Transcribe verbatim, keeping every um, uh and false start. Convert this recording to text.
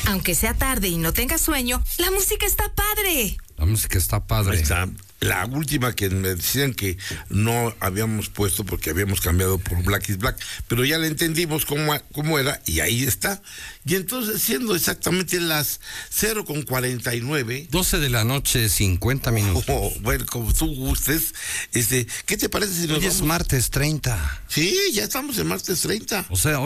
Aunque sea tarde y no tengas sueño, la música está padre. La música está padre. Ahí está. La última que me decían que no habíamos puesto porque habíamos cambiado por Black is Black, pero ya le entendimos cómo, cómo era y ahí está. Y entonces, siendo exactamente las cero con cuarenta y nueve... doce de la noche, cincuenta minutos. Oh, bueno, como tú gustes, este, ¿qué te parece si nos Hoy es vamos? martes treinta. Sí, ya estamos en martes treinta. O sea,